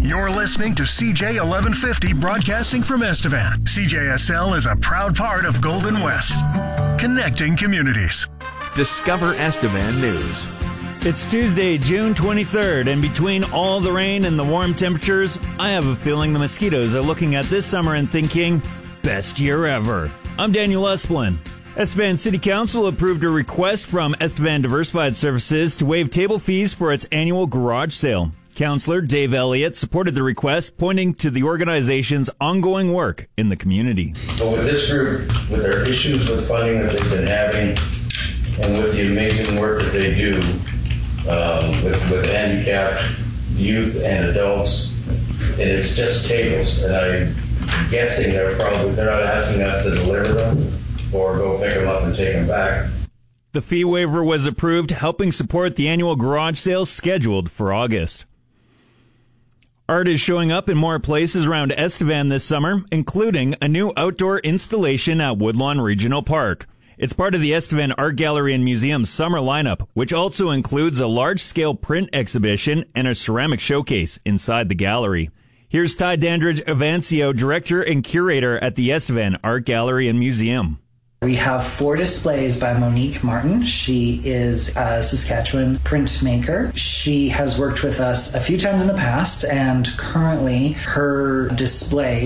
You're listening to CJ 1150 broadcasting from Estevan. CJSL is a proud part of Golden West, connecting communities. Discover Estevan News. It's Tuesday, June 23rd, and between all the rain and the warm temperatures, I have a feeling the mosquitoes are looking at this summer and thinking, best year ever. I'm Daniel Esplin. Estevan City Council approved a request from Estevan Diversified Services to waive table fees for its annual garage sale. Councillor Dave Elliott supported the request, pointing to the organization's ongoing work in the community. But with this group, with their issues with funding that they've been having, and with the amazing work that they do with handicapped youth and adults, and it's just tables, and I'm guessing they're not asking us to deliver them or go pick them up and take them back. The fee waiver was approved, helping support the annual garage sale scheduled for August. Art is showing up in more places around Estevan this summer, including a new outdoor installation at Woodlawn Regional Park. It's part of the Estevan Art Gallery and Museum's summer lineup, which also includes a large-scale print exhibition and a ceramic showcase inside the gallery. Here's Ty Dandridge Avancio, director and curator at the Estevan Art Gallery and Museum. We have 4 displays by Monique Martin. She is a Saskatchewan printmaker. She has worked with us a few times in the past, and currently her display